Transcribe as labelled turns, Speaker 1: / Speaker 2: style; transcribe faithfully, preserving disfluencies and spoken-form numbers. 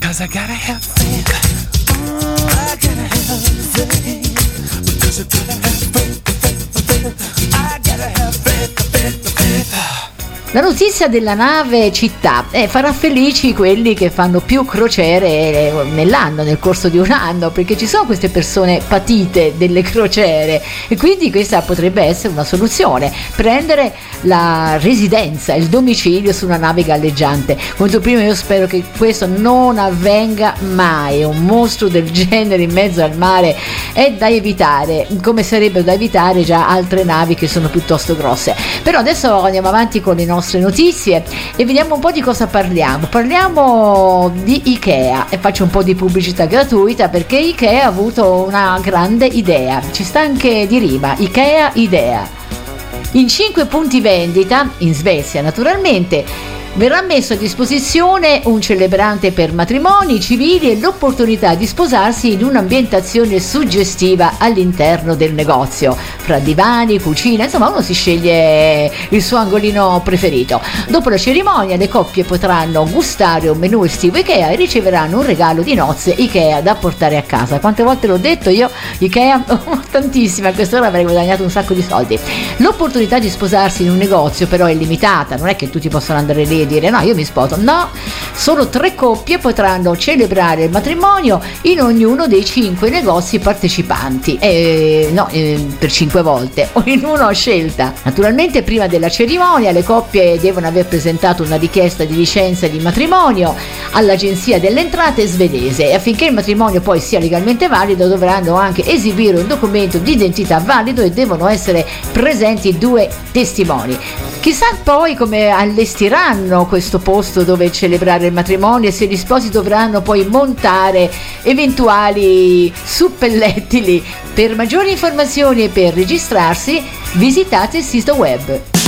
Speaker 1: Because I gotta have faith. I gotta have faith. Because I gotta have faith, faith, faith. I gotta have faith, faith, faith.
Speaker 2: La notizia della nave città eh, farà felici quelli che fanno più crociere nell'anno, nel corso di un anno, perché ci sono queste persone patite delle crociere e quindi questa potrebbe essere una soluzione: prendere la residenza, il domicilio su una nave galleggiante. Molto prima io spero che questo non avvenga mai. Un mostro del genere in mezzo al mare è da evitare, come sarebbero da evitare già altre navi che sono piuttosto grosse. Però adesso andiamo avanti con le nostre nostre notizie e vediamo un po' di cosa parliamo. Parliamo di Ikea e faccio un po' di pubblicità gratuita perché Ikea ha avuto una grande idea, ci sta anche di rima, Ikea idea. In cinque punti vendita, in Svezia naturalmente, verrà messo a disposizione un celebrante per matrimoni civili e l'opportunità di sposarsi in un'ambientazione suggestiva all'interno del negozio, fra divani, cucina, insomma uno si sceglie il suo angolino preferito. Dopo la cerimonia le coppie potranno gustare un menù estivo Ikea e riceveranno un regalo di nozze Ikea da portare a casa. Quante volte l'ho detto io, Ikea, tantissime, a quest'ora avrei guadagnato un sacco di soldi. L'opportunità di sposarsi in un negozio però è limitata, non è che tutti possono andare lì e dire no, io mi sposo, no, solo tre coppie potranno celebrare il matrimonio in ognuno dei cinque negozi partecipanti, eh, no, eh, per cinque volte, o in uno a scelta. Naturalmente prima della cerimonia le coppie devono aver presentato una richiesta di licenza di matrimonio all'agenzia delle entrate svedese e affinché il matrimonio poi sia legalmente valido dovranno anche esibire un documento di identità valido e devono essere presenti due testimoni. Chissà poi come allestiranno questo posto dove celebrare il matrimonio e se gli sposi dovranno poi montare eventuali suppellettili. Per maggiori informazioni e per registrarsi visitate il sito web.